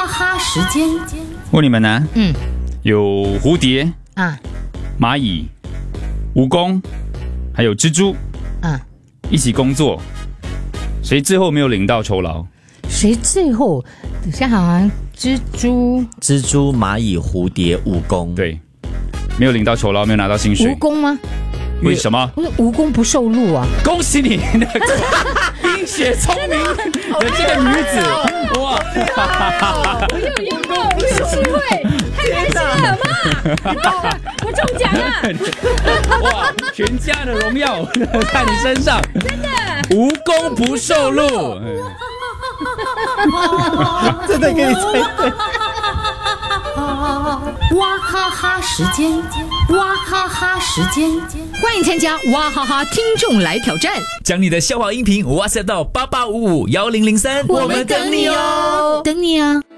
哈时间， 问你们呢？有蝴蝶啊， 蚂蚁、蜈蚣，还有蜘蛛一起工作，谁最后没有领到酬劳？ 谁最后？等下好像蜘蛛、 蚂蚁、蝴蝶、蜈蚣， 对，没有领到酬劳，没有拿到薪水。 蜈蚣吗？ 为什么？ 蜈蚣不受禄啊！ 恭喜你，冰雪聪明的这个女子，哇！ 我有用过，我有机会，太开心了嘛！我中奖了！ 哇，全家的荣耀在你身上，真的，无功不受禄， 真的可以猜对。 哇哈哈时间，哇哈哈时间， 欢迎参加哇哈哈听众来挑战， 将你的笑话音频WhatsApp到88551003， 我们等你哦，等你啊！